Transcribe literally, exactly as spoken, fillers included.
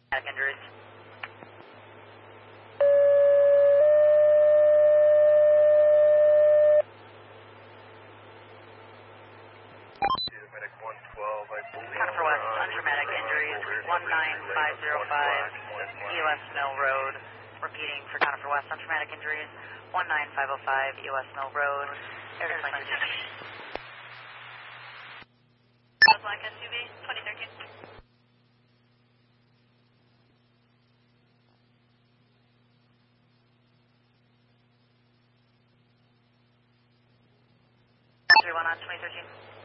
Injuries. Medic one twelve, I believe. Conifer West, untraumatic injuries, one nine five zero five, U S Mill Road. Repeating for Conifer West, untraumatic injuries, one nine five zero five, U S Mill Road. Airplane. Black S U V, twenty thirteen. three one on twenty thirteen.